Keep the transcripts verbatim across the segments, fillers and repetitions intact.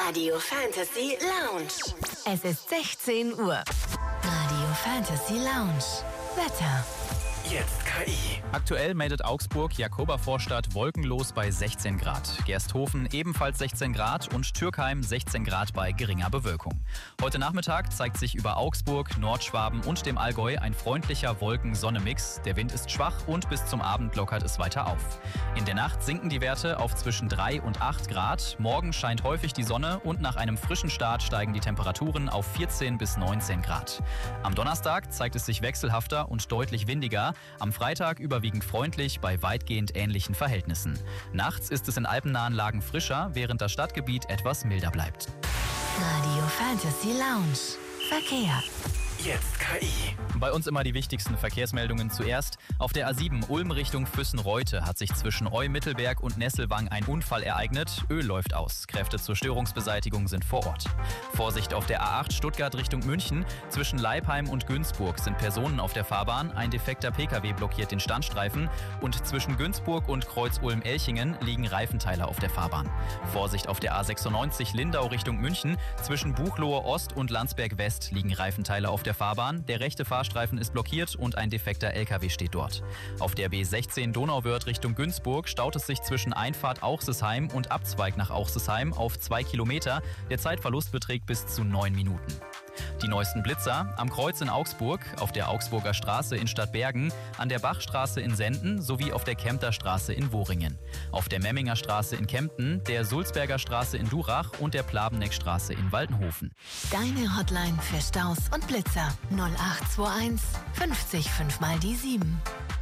Radio Fantasy Lounge. Es ist sechzehn Uhr. Radio Fantasy Lounge. Wetter. Jetzt K I. Aktuell meldet Augsburg Jakoba-Vorstadt wolkenlos bei sechzehn Grad. Gersthofen ebenfalls sechzehn Grad und Türkheim sechzehn Grad bei geringer Bewölkung. Heute Nachmittag zeigt sich über Augsburg, Nordschwaben und dem Allgäu ein freundlicher Wolken-Sonne-Mix. Der Wind ist schwach und bis zum Abend lockert es weiter auf. In der Nacht sinken die Werte auf zwischen drei und acht Grad. Morgen scheint häufig die Sonne und nach einem frischen Start steigen die Temperaturen auf vierzehn bis neunzehn Grad. Am Donnerstag zeigt es sich wechselhafter und deutlich windiger. Am Freitag überwiegend freundlich bei weitgehend ähnlichen Verhältnissen. Nachts ist es in alpennahen Lagen frischer, während das Stadtgebiet etwas milder bleibt. Radio Fantasy Lounge. Verkehr. Jetzt K I. Bei uns immer die wichtigsten Verkehrsmeldungen zuerst. Auf der A sieben Ulm Richtung Füssen-Reute hat sich zwischen Eu-Mittelberg und Nesselwang ein Unfall ereignet. Öl läuft aus. Kräfte zur Störungsbeseitigung sind vor Ort. Vorsicht auf der A acht Stuttgart Richtung München. Zwischen Leipheim und Günzburg sind Personen auf der Fahrbahn. Ein defekter Pkw blockiert den Standstreifen. Und zwischen Günzburg und Kreuz-Ulm-Elchingen liegen Reifenteile auf der Fahrbahn. Vorsicht auf der A sechsundneunzig Lindau Richtung München. Zwischen Buchloe Ost und Landsberg West liegen Reifenteile auf der Fahrbahn. Der rechte Fahrstreifen ist blockiert und ein defekter L K W steht dort. Auf der B sechzehn Donauwörth Richtung Günzburg staut es sich zwischen Einfahrt Auchsesheim und Abzweig nach Auchsesheim auf zwei Kilometer. Der Zeitverlust beträgt bis zu neun Minuten. Die neuesten Blitzer am Kreuz in Augsburg, auf der Augsburger Straße in Stadtbergen, an der Bachstraße in Senden sowie auf der Kempter Straße in Woringen. Auf der Memminger Straße in Kempten, der Sulzberger Straße in Durach und der Plabeneckstraße in Waldenhofen. Deine Hotline für Staus und Blitzer. null acht zwei eins fünfzig fünf mal die sieben.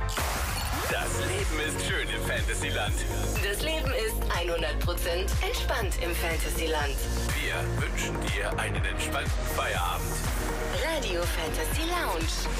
Das Leben ist schön im Fantasyland. Das Leben ist hundert Prozent entspannt im Fantasyland. Wir wünschen dir einen entspannten Feierabend. Radio Fantasy Lounge.